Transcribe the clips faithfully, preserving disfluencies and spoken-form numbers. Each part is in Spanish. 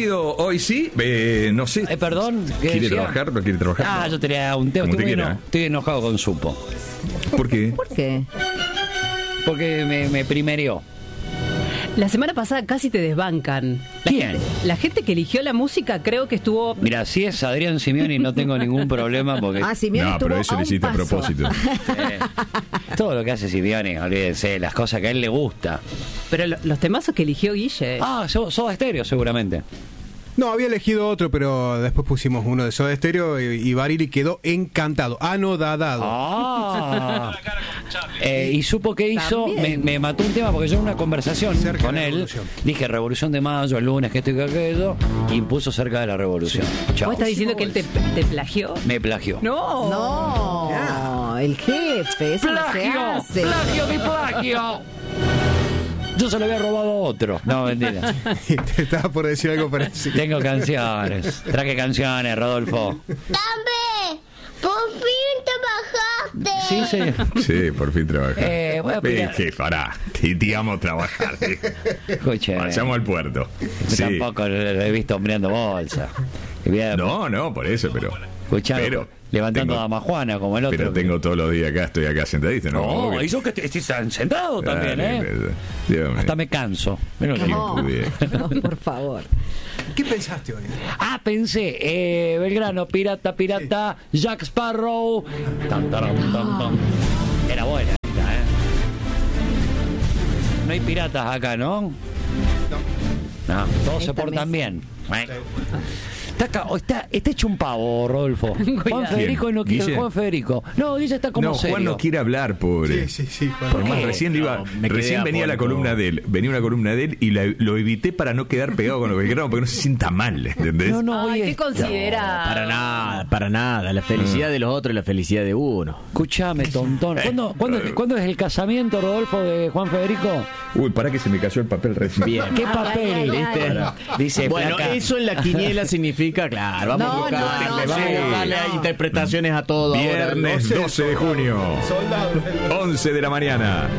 Darío, hoy sí, eh, no sé. Eh, perdón, ¿qué ¿Quiere decía? trabajar? ¿No quiere trabajar? Ah, No. yo tenía un tema. Como Estoy, usted eno- quiera. estoy enojado con Supo. ¿Por qué? ¿Por qué? Porque me, me primerió. La semana pasada casi te desbancan. La ¿Quién? gente, la gente que eligió la música creo que estuvo... Mira, si es Adrián Simeoni no tengo ningún problema porque Ah, Simeone No, estuvo pero eso a lo un hiciste a paso. propósito. eh, todo lo que hace Simeoni, olvídense, las cosas que a él le gusta. Pero lo- los temazos que eligió Guille... Ah, so- Soda Stereo seguramente. No, había elegido otro, pero después pusimos uno de Soda Stereo y, y Barili quedó encantado, anodadado. Ah. Eh, y Supo que hizo, me, También. me mató un tema porque yo en una conversación Cerca con de la él Revolución. dije Revolución de Mayo, el lunes, que esto y que aquello, y impuso cerca de la Revolución. Chao. ¿Vos estás diciendo que él te, te plagió? Me plagió. No. No, el jefe, eso no se ¡Plagio! hace. ¡Plagio de plagio! Yo se lo había robado a otro. No, mentira. Te estaba por decir algo parecido. Tengo canciones. Traje canciones, Rodolfo. ¡Dame! ¡Por fin te bajaste! Sí, señor. Sí, por fin trabajar. Eh, voy a pedir- que pará, te, te amo a trabajar. Escuche. Vayamos al puerto. Sí. Tampoco lo he visto hombreando bolsa. Que bien- No, no, por eso, pero. Escuchá, pero levantando tengo- a Majuana como el otro. Pero tengo todos los días acá, estoy acá sentadito, ¿no? No, ¿Cómo que- y yo que estoy sentado también, Dale, ¿eh? Dios mío. Hasta me canso. Menos Qué que- No, pudiera. no, por favor. ¿Qué pensaste hoy? Ah, pensé, eh, Belgrano, pirata, pirata, Jack Sparrow. Tan, taran, tan, tan. Era buena esta, ¿eh? No hay piratas acá, ¿no? No, todos se Esta portan mesa. bien. Está, acá, o está, está hecho un pavo, Rodolfo. Juan Federico no quiere. ¿Guille? Juan Federico. No, Guille está como No, serio. Juan no quiere hablar, pobre. Sí, sí, sí. Juan. ¿Por Además, qué? recién, le iba, No, me quedé recién venía la afónico. columna de él, venía una columna de él y la- lo evité para no quedar pegado con lo Belgrano, porque no se sienta mal, ¿entendés? No, no, Ay, hoy ¿qué es- considera? Para nada, para nada. La felicidad de los otros es la felicidad de uno. Escuchame, tontón. ¿Cuándo, cuándo, es- ¿Cuándo es el casamiento, Rodolfo, de Juan Federico? Uy, para que se me cayó el papel recién. Bien. ¿Qué Ay, papel? ay, ay, ¿Viste? ay. Dice, Bueno, flaca. eso en la quiniela significa, claro, vamos No, a buscarle, no, no, vamos a no, buscarle no. interpretaciones a todo. ahora. Viernes doce de junio, once de la mañana.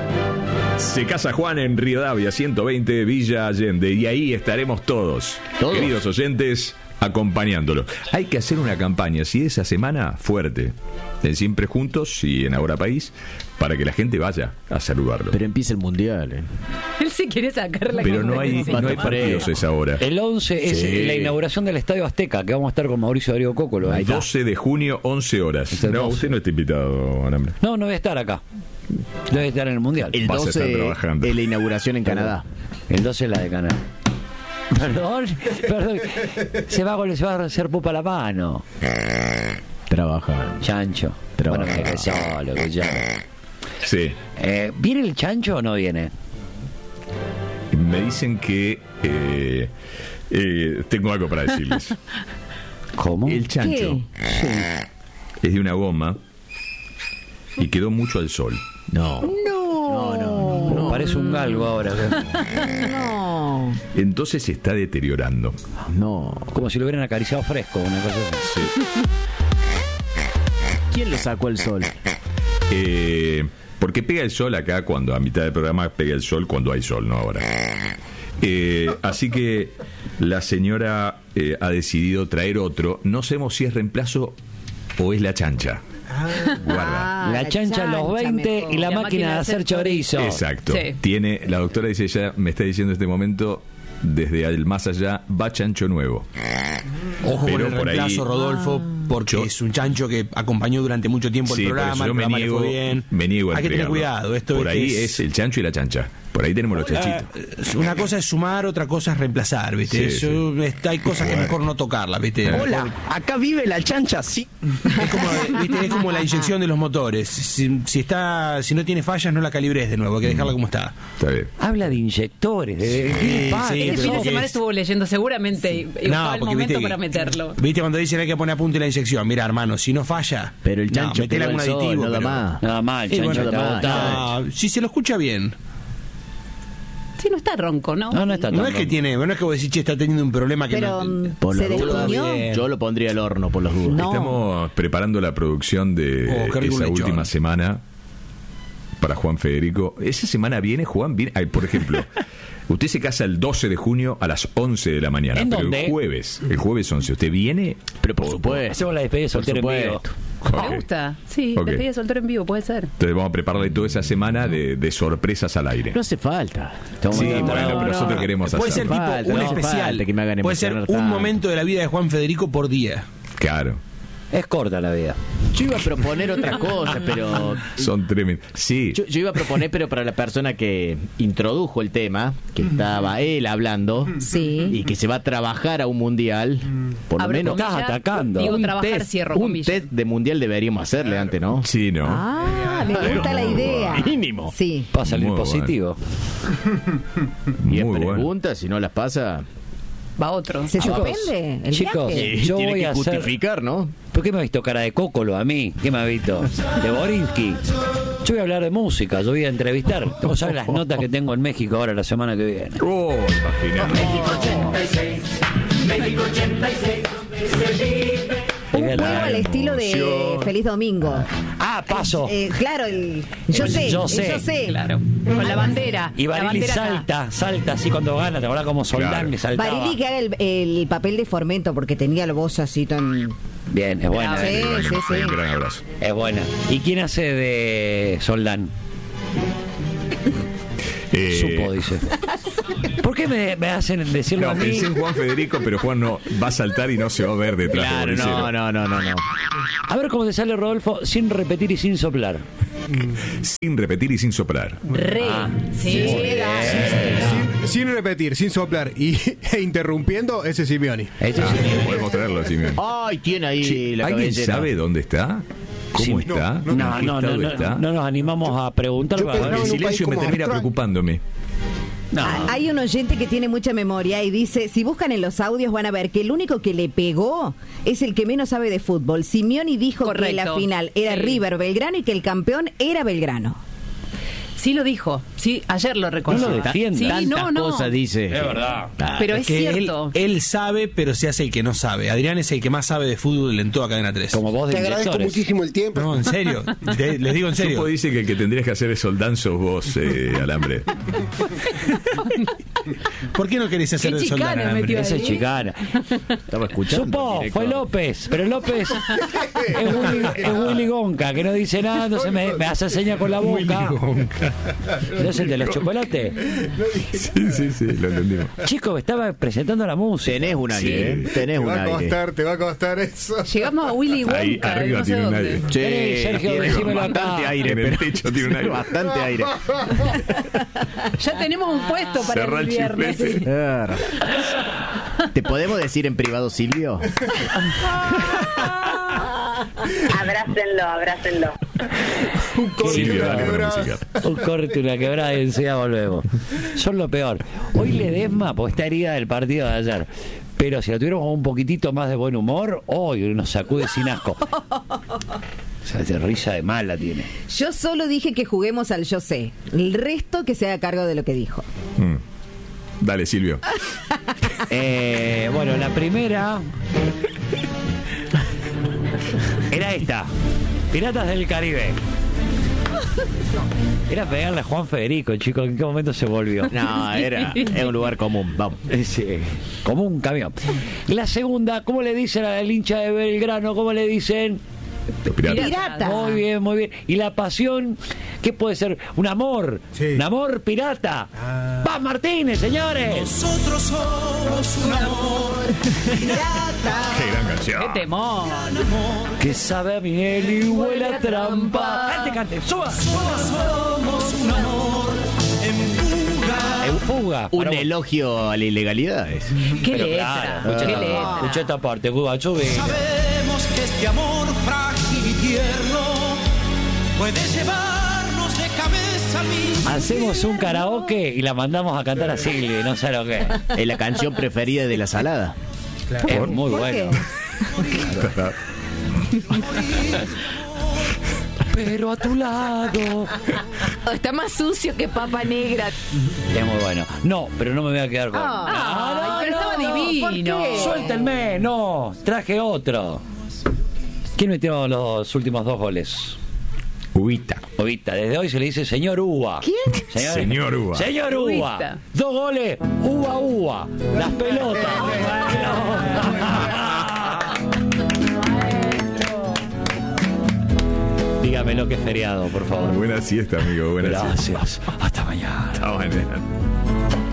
Se casa Juan en Rivadavia, ciento veinte, Villa Allende. Y ahí estaremos todos, ¿Todos? queridos oyentes, acompañándolo. Hay que hacer una campaña, si esa semana, fuerte, en Siempre Juntos y en Ahora País, para que la gente vaya a saludarlo. Pero empieza el mundial, ¿eh? Él sí quiere sacar la Pero no hay, competencia. no hay partidos a esa hora. El once es Sí. la inauguración del Estadio Azteca, que vamos a estar con Mauricio Darío Cócolo. Ahí está. doce de junio, once horas. Es el No, doce. usted no está invitado, Alambre. No, no voy a estar acá. Debe estar en el Mundial. El Vas a estar doce trabajando. es la inauguración en Canadá. El doce es la de Canadá. Perdón, perdón. Se va, a gol- se va a hacer pupa la mano. Trabajan. Chancho. Trabaja. Bueno, que solo, que ya. Sí. Eh, ¿Viene el chancho o no viene? Me dicen que eh, eh, tengo algo para decirles. ¿Cómo? El chancho es de una goma y quedó mucho al sol. No. No. No, no, no. Parece un galgo ahora. No. Entonces se está deteriorando. No. Como si lo hubieran acariciado fresco, una cosa así. Sí. ¿Quién le sacó el sol? Eh, porque pega el sol acá cuando a mitad del programa pega el sol cuando hay sol, no ahora. Eh, así que la señora eh, ha decidido traer otro. No sabemos si es reemplazo o es la chancha. Guarda. Ah, la chancha a los veinte mejor. y la, La máquina de hacer chorizo. Exacto. Sí. Tiene, la doctora dice, ella me está diciendo en este momento, desde el más allá, va chancho nuevo. Ojo Pero con el por reemplazo, ahí- Rodolfo, porque Yo- es un chancho que acompañó durante mucho tiempo Sí, el por programa, eso el yo me programa le niego, fue bien. me niego a Hay que tener entregarlo. cuidado. Esto por es ahí que es el chancho y la chancha. Por ahí tenemos los chanchitos. Eh, Una cosa es sumar, otra cosa es reemplazar, ¿viste? Sí, Eso, está- hay cosas que mejor no tocarlas, ¿viste? Hola, acá vive la chancha, sí. Es como, ¿viste? Es como la inyección de los motores. Si, si está, si no tiene fallas, no la calibres de nuevo, hay que dejarla como está. Está bien. Habla de inyectores. De, de- Sí, pa- sí, Este pero fin de porque semana es- estuvo leyendo seguramente y, y No, fue el porque momento viste, para meterlo. ¿Viste cuando dicen hay que poner a punto la inyección? Mira, hermano, si no falla, Pero el chancho no, metele pegó algún el sol, aditivo. nada pero- más. Nada más, el Y chancho bueno, está nada más, agotado. no, si se lo escucha bien. Sí, no está ronco, ¿no? No, no está No tan es que ronco. tiene, no es que vos decís, che, está teniendo un problema que Pero no. mm, Por se las dudas, descuñó. yo lo pondría al horno por las dudas. No. Estamos preparando la producción de Oh, qué rico esa lechón. última semana para Juan Federico. Esa semana viene Juan, viene, ay, por ejemplo, Usted se casa el doce de junio a las once de la mañana. ¿En pero dónde? el jueves, el jueves once, ¿usted viene? Pero por supuesto. Hacemos la despedida de Por soltero en vivo. supuesto. Ok. ¿Me gusta? Sí, Ok. despedida de soltero en vivo, puede ser. Entonces vamos a prepararle toda esa semana de, de sorpresas al aire. No hace falta. Estamos Sí, mandando- bueno, pero nosotros queremos Puede ser hacerlo. tipo Falta, un no hace especial. falta que me hagan Puede ser emocionar un tanto. momento de la vida de Juan Federico por día. Claro. Es corta la vida. Yo iba a proponer otra cosa, pero... Son tremendos. Sí. Yo, yo iba a proponer, pero para la persona que introdujo el tema, que estaba él hablando, Sí. y que se va a trabajar a un mundial, por lo Abro menos comillas, estás atacando. Digo, un trabajar, test, cierro un comillas. test de mundial deberíamos hacerle antes, ¿no? Sí, ¿no? Ah, me gusta la idea. Mínimo. Sí. Va a salir Muy bueno. positivo. Y en Muy bueno. preguntas, si no las pasa, Va otro. ¿Se Chicos, suspende el chicos, viaje? eh, Yo tiene voy que a hacer- justificar, ¿no? ¿Por qué me ha visto cara de cócolo a mí? ¿Qué me ha visto? De Borinsky. Yo voy a hablar de música, yo voy a entrevistar. ¿Cómo saben las notas que tengo en México ahora la semana que viene? Oh, Un Llegué a juego la- al estilo de emoción. Feliz Domingo. Ah, paso. Eh, claro, el, yo sé, Yo yo sé. sé. Claro. Con la bandera. Y la Barili bandera acá. salta, salta así cuando gana, ¿te acordás como Soldán Claro. que saltaba? Barili que haga el, el papel de Formento porque tenía la voz así tan... Bien, es buena. Sí, eh. sí, sí. Un gran abrazo. Es buena. ¿Y quién hace de Soldán? Eh, Supo, dice. ¿Por qué me, me hacen decirlo No, a mí? pensé en Juan Federico, pero Juan no va a saltar y no se va a ver detrás de Claro, Boricero. no, no, no, no, no. A ver cómo te sale, Rodolfo, sin repetir y sin soplar. Sin repetir y sin soplar. Re. Ah, sí. Sin, sin repetir, sin soplar y, e interrumpiendo, ese es Simeoni. Este Ah, sí. podemos traerlo, Simeón. Ay, tiene ahí Che, la ¿alguien cabellera. sabe dónde está? ¿Cómo Sí, está? No, ¿En no, qué no, estado no, está? no nos animamos a preguntar. Yo a ver. pensaba El en un silencio país me como termina Australia. preocupándome. No. Ah, Hay un oyente que tiene mucha memoria y dice, si buscan en los audios van a ver que el único que le pegó es el que menos sabe de fútbol. Simeoni dijo que Correcto. la final era Sí. River Belgrano y que el campeón era Belgrano. Sí lo dijo. Sí, ayer lo reconoció. No lo defienda. Sí, Tantas no, no. cosas dice. Es verdad. Ah, Pero es Que él, cierto. él sabe, pero se hace el que no sabe. Adrián es el que más sabe de fútbol en toda Cadena tres. Como vos de Te agradezco directores. muchísimo el tiempo. No, en serio. Te- les digo en serio. Supo dice que el que tendrías que hacer es Soldán sos vos, eh, Alambre. ¿Por qué no querés hacer Qué de chicana Soldán, metió Alambre? Esa es ahí. chicana. Estaba escuchando. Supo, directo. fue López, pero López es Willy, es Willy Gonca, que no dice nada, entonces me, me hace seña con la boca. ¿No es el de los chocolates? Sí, sí, sí, lo entendimos. Chico, estaba presentando la música. Tenés un aire, Sí. ¿eh? Tenés Te un va a aire. costar, te va a costar eso. Llegamos a Willy Wonka. Ahí de arriba no sé tiene un dónde. aire. Sí, Vení, Sergio, tiene decímelo acá. bastante aire, En el pero techo tiene un aire. bastante aire. Ya tenemos un puesto para Cerrá el el viernes. chiflete. Claro. ¿Te podemos decir en privado, Silvio? Abrácenlo, abrácenlo. Silvio, dale con la música. Un corte, una quebrada y enseguida volvemos. Son lo peor. Hoy Ledesma, porque está herida del partido de ayer. Pero si la tuviéramos con un poquitito más de buen humor, hoy nos sacude sin asco. O sea, de risa de mala tiene. Yo solo dije que juguemos al yo sé. El resto que se haga cargo de lo que dijo. Mm. Dale, Silvio. Eh, bueno, la primera era esta: Piratas del Caribe. Era pegarle a Juan Federico, chico. ¿En qué momento se volvió? No, era, era un lugar común. Vamos. Sí, como un camión. La segunda, ¿cómo le dicen al hincha de Belgrano? ¿Cómo le dicen? Los piratas. Pirata. Muy bien, muy bien. ¿Y la pasión? ¿Qué puede ser? Un amor. Sí. Un amor pirata. Ah. ¡Paz Martínez, señores! Nosotros somos un amor pirata. Qué gran canción. ¡Qué temor! Que sabe a miel y huele a trampa. Cante, cante, suba. Somos un amor en fuga. En fuga. Un Para vos. elogio a la ilegalidad. es. ¡Qué Pero letra! claro, escucha ¡Qué esta- letra! escucha esta parte, Cuba, sube. Sabemos que este amor frágil y tierno puede llevarnos de cabeza al mismo. Hacemos un karaoke y la mandamos a cantar a Silvia, no sé lo que es. Es la canción preferida de la salada. Es muy ¿Por bueno. qué? Pero a tu lado. Está más sucio que papa negra. Es muy bueno. No, pero no me voy a quedar con. Ay, pero estaba divino. ¿por qué? Suéltenme, no. Traje otro. ¿Quién metió los últimos dos goles? Ubita. Ovita, desde hoy se le dice señor Uva. ¿Quién? Señor, Señor Uva. Señor Uva. Ovita. Dos goles, Uva Uva. Las pelotas. Dígame lo que es feriado, por favor. Buena siesta, amigo. Buena siesta. Gracias. Hasta mañana. Hasta mañana.